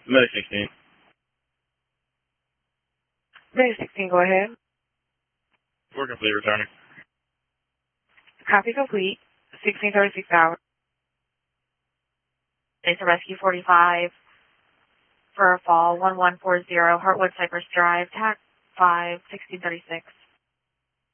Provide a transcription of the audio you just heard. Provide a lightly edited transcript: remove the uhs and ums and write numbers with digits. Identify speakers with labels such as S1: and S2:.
S1: Medic 16.
S2: Medic 16, go ahead.
S1: We're complete, returning.
S2: Copy complete. 1636 hours. It's a Rescue 45 for a fall 1140 Heartwood Cypress Drive, TAC 5, 1636.